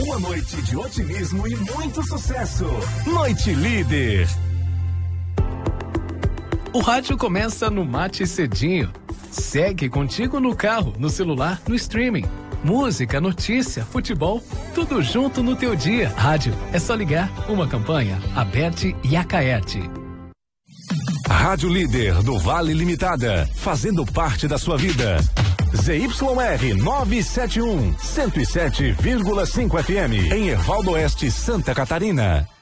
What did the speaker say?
Uma noite de otimismo e muito sucesso. Noite Líder. O rádio começa no Mate Cedinho. Segue contigo no carro, no celular, no streaming. Música, notícia, futebol, tudo junto no teu dia. Rádio, é só ligar. Uma campanha, Aberte e Acaerte. Rádio Líder do Vale Limitada, fazendo parte da sua vida. ZYR 971, 107,5 FM, em Ervaldo Oeste, Santa Catarina.